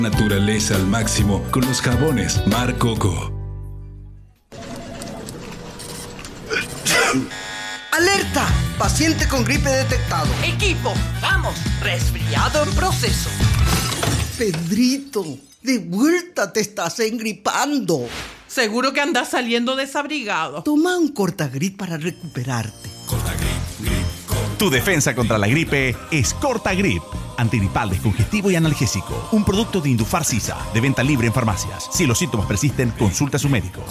Naturaleza al máximo con los jabones Mar Coco. ¡Alerta! Paciente con gripe detectado. Equipo, vamos, resfriado en proceso. Pedrito, de vuelta te estás engripando. Seguro que andas saliendo desabrigado. Toma un Cortagrip para recuperarte. Tu defensa contra la gripe es Cortagrip. Antigripal, descongestivo y analgésico. Un producto de Indufar Sisa, de venta libre en farmacias. Si los síntomas persisten, consulta a su médico.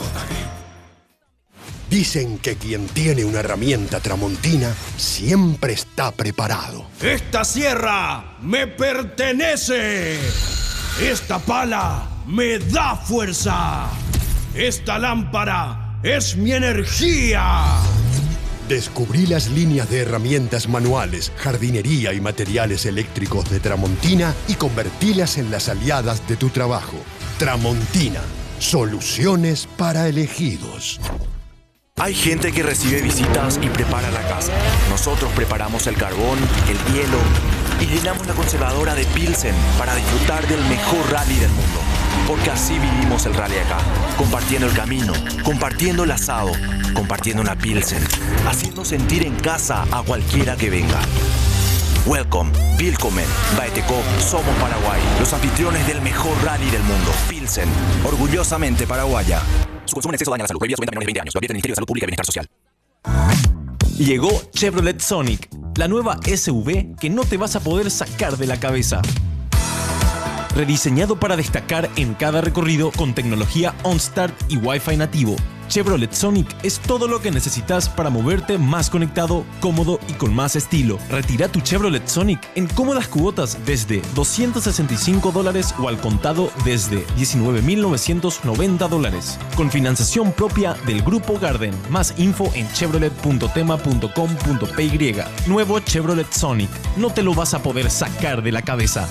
Dicen que quien tiene una herramienta tramontina siempre está preparado. ¡Esta sierra me pertenece! ¡Esta pala me da fuerza! ¡Esta lámpara es mi energía! Descubrí las líneas de herramientas manuales, jardinería y materiales eléctricos de Tramontina y convertílas en las aliadas de tu trabajo. Tramontina, soluciones para elegidos. Hay gente que recibe visitas y prepara la casa. Nosotros preparamos el carbón, el hielo y llenamos la conservadora de Pilsen para disfrutar del mejor rally del mundo. Porque así vivimos el rally acá, compartiendo el camino, compartiendo el asado, compartiendo una Pilsen, haciendo sentir en casa a cualquiera que venga. Welcome, Willkommen, Baeteco, somos Paraguay, los anfitriones del mejor rally del mundo. Pilsen, orgullosamente paraguaya. Su consumo en exceso daña la salud. Prohibida su venta a menores de 20 años. Lo advierte el Ministerio de Salud Pública y Bienestar Social. Llegó Chevrolet Sonic, la nueva SUV que no te vas a poder sacar de la cabeza. Rediseñado para destacar en cada recorrido con tecnología OnStart y Wi-Fi nativo, Chevrolet Sonic es todo lo que necesitas para moverte más conectado, cómodo y con más estilo. Retira tu Chevrolet Sonic en cómodas cuotas desde $265 o al contado desde $19,990. Con financiación propia del Grupo Garden. Más info en chevrolet.tema.com.py. Nuevo Chevrolet Sonic. No te lo vas a poder sacar de la cabeza.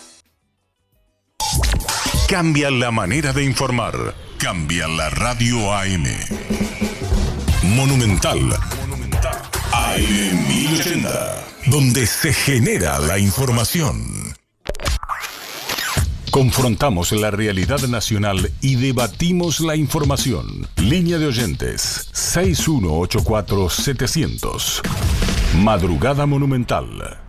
Cambia la manera de informar. Cambia la radio AM. Monumental. AM 1080. Donde se genera la información. Confrontamos la realidad nacional y debatimos la información. Línea de oyentes 6184-700. Madrugada Monumental.